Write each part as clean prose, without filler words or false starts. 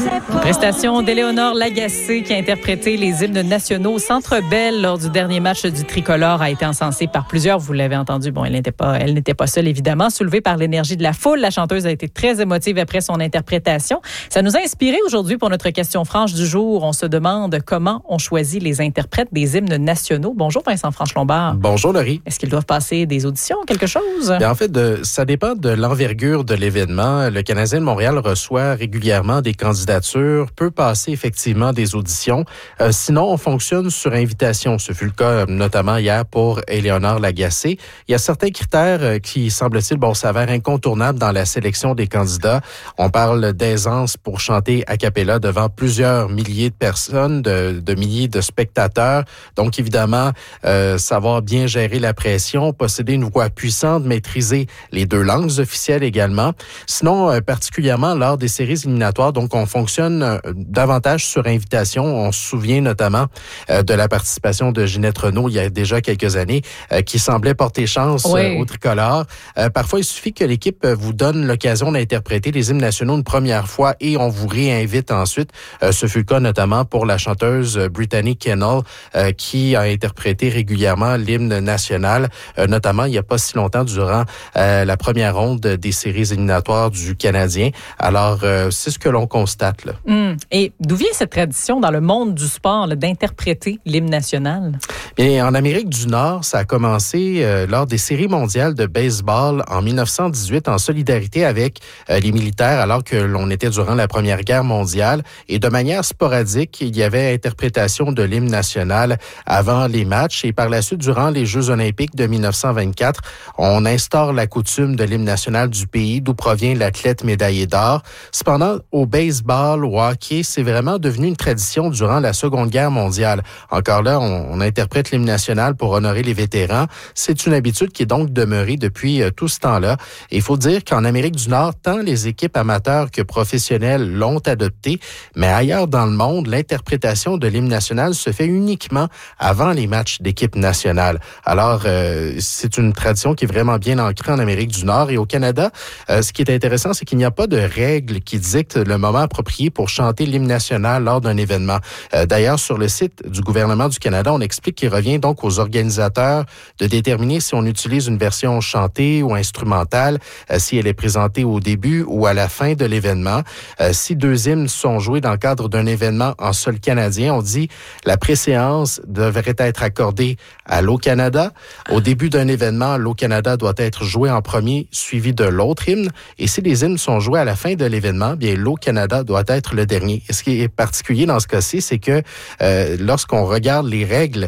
Prestation d'Éléonore Lagacé qui a interprété les hymnes nationaux au Centre Bell lors du dernier match du Tricolore a été encensée par plusieurs. Vous l'avez entendu, bon, elle n'était pas seule évidemment. Soulevée par l'énergie de la foule, la chanteuse a été très émotive après son interprétation. Ça nous a inspiré aujourd'hui pour notre question franche du jour. On se demande comment on choisit les interprètes des hymnes nationaux. Bonjour Vincent Franche-Lombard. Bonjour Laurie. Est-ce qu'ils doivent passer des auditions, quelque chose? Bien, en fait, ça dépend de l'envergure de l'événement. Le Canadien de Montréal reçoit régulièrement des candidatures, peut passer effectivement des auditions. Sinon, on fonctionne sur invitation. Ce fut le cas notamment hier pour Éléonore Lagacé. Il y a certains critères qui, semble-t-il, s'avèrent incontournables dans la sélection des candidats. On parle d'aisance pour chanter a cappella devant plusieurs milliers de personnes, de milliers de spectateurs. Donc, évidemment, savoir bien gérer la pression, posséder une voix puissante, maîtriser les deux langues officielles également. Sinon, particulièrement lors des séries éliminatoires, donc on fonctionne davantage sur invitation. On se souvient notamment de la participation de Ginette Renault il y a déjà quelques années, qui semblait porter chance au Tricolore. Parfois, il suffit que l'équipe vous donne l'occasion d'interpréter les hymnes nationaux une première fois et on vous réinvite ensuite. Ce fut le cas notamment pour la chanteuse Brittany Kennel, qui a interprété régulièrement l'hymne national, notamment il n'y a pas si longtemps durant la première ronde des séries éliminatoires du Canadien. Alors, c'est ce que l'on constate, là. Et d'où vient cette tradition dans le monde du sport là, d'interpréter l'hymne national? Bien, en Amérique du Nord, ça a commencé lors des séries mondiales de baseball en 1918 en solidarité avec les militaires alors que l'on était durant la Première Guerre mondiale. Et de manière sporadique, il y avait interprétation de l'hymne national avant les matchs. Et par la suite, durant les Jeux olympiques de 1924, on instaure la coutume de l'hymne national du pays d'où provient l'athlète médaillé d'or. Cependant, au baseball, au hockey, c'est vraiment devenu une tradition durant la Seconde Guerre mondiale. Encore là, on interprète l'hymne national pour honorer les vétérans. C'est une habitude qui est donc demeurée depuis tout ce temps-là. Et il faut dire qu'en Amérique du Nord, tant les équipes amateurs que professionnelles l'ont adopté, mais ailleurs dans le monde, l'interprétation de l'hymne national se fait uniquement avant les matchs d'équipe nationale. Alors, c'est une tradition qui est vraiment bien ancrée en Amérique du Nord. Et au Canada, ce qui est intéressant, c'est qu'il n'y a pas de règles qui dictent le moment approprié pour chanter l'hymne national lors d'un événement. D'ailleurs, sur le site du gouvernement du Canada, on explique qu'il revient donc aux organisateurs de déterminer si on utilise une version chantée ou instrumentale, si elle est présentée au début ou à la fin de l'événement. Si deux hymnes sont joués dans le cadre d'un événement en sol canadien, on dit la préséance devrait être accordée à l'O-Canada. Au début d'un événement, l'O-Canada doit être joué en premier, suivi de l'autre hymne. Et si les hymnes sont joués à la fin de l'événement, bien l'O-Canada doit être le dernier. Et ce qui est particulier dans ce cas-ci, c'est que lorsqu'on regarde les règles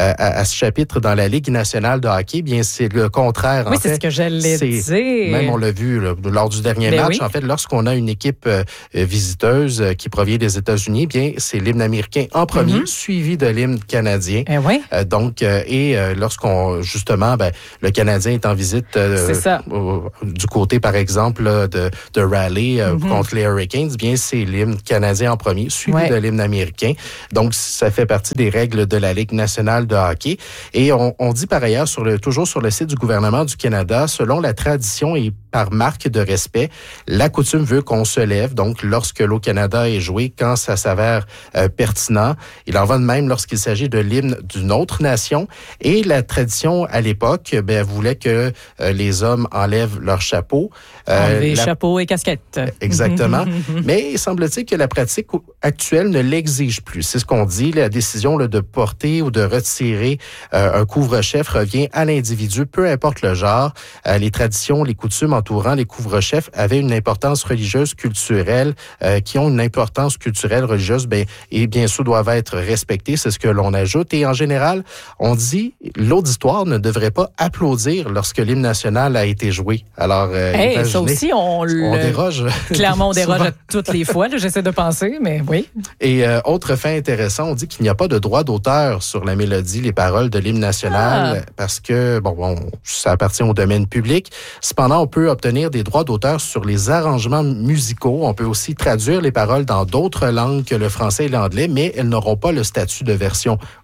à ce chapitre dans la Ligue nationale de hockey, bien c'est le contraire. Oui, c'est ce que j'allais dire. Même on l'a vu lors du dernier match. En fait, lorsqu'on a une équipe visiteuse qui provient des États-Unis, bien c'est l'hymne américain en premier, suivi de l'hymne canadien. Lorsqu'on justement, le Canadien est en visite du côté, par exemple, de Raleigh contre les Hurricanes, bien c'est l'hymne canadien en premier, suivi de l'hymne américain. Donc, ça fait partie des règles de la Ligue nationale de hockey. Et on dit par ailleurs, toujours sur le site du gouvernement du Canada, selon la tradition et par marque de respect, la coutume veut qu'on se lève, donc lorsque l'O-Canada est joué, quand ça s'avère pertinent. Il en va de même lorsqu'il s'agit de l'hymne d'une autre nation. Et la tradition, à l'époque, voulait que les hommes enlèvent leur chapeau. Chapeau et casquette. Exactement. Mais semble-t-il que la pratique actuelle ne l'exige plus. C'est ce qu'on dit. La décision de porter ou de retirer un couvre-chef revient à l'individu, peu importe le genre. Les traditions, les coutumes entourant les couvre-chefs avaient une importance religieuse, culturelle, qui ont une importance culturelle, religieuse, et bien sûr doivent être respectées. C'est ce que l'on ajoute. Et en général, on dit l'auditoire ne devrait pas applaudir lorsque l'hymne national a été joué. Alors, ça aussi, on déroge. Clairement, on déroge à toutes les fois. Là, j'essaie de penser, mais oui. Et autre fait intéressant, on dit qu'il n'y a pas de droit d'auteur sur la mélodie, les paroles de l'hymne national, parce que ça appartient au domaine public. Cependant, on peut obtenir des droits d'auteur sur les arrangements musicaux. On peut aussi traduire les paroles dans d'autres langues que le français et l'anglais, mais elles n'auront pas le statut de version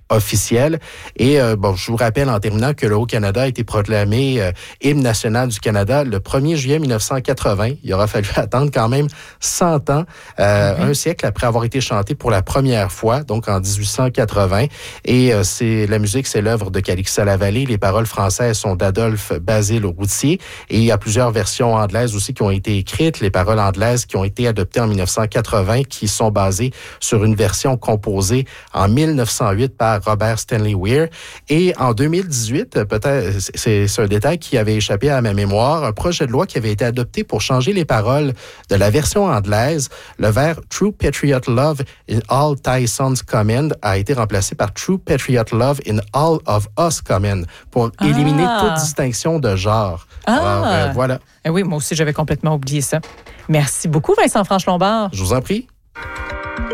officielle. Et je vous rappelle en terminant que le Haut-Canada a été proclamé hymne national du Canada le 1er juillet 1980. Il aura fallu attendre quand même 100 ans, un siècle après avoir été chanté pour la première fois, donc en 1880. Et la musique, c'est l'œuvre de Calixa Lavallée. Les paroles françaises sont d'Adolphe Basile Routier. Et il y a plusieurs versions anglaises aussi qui ont été écrites. Les paroles anglaises qui ont été adoptées en 1980, qui sont basées sur une version composée en 1908 par Robert Stanley Weir. Et en 2018, peut-être, c'est un détail qui avait échappé à ma mémoire, un projet de loi qui avait été adopté pour changer les paroles de la version anglaise. Le vers True Patriot Love in All Thy Sons Come a été remplacé par True Patriot Love in All of Us Come pour éliminer toute distinction de genre. Alors, voilà. Oui, moi aussi, j'avais complètement oublié ça. Merci beaucoup, Vincent Franche-Lombard. Je vous en prie.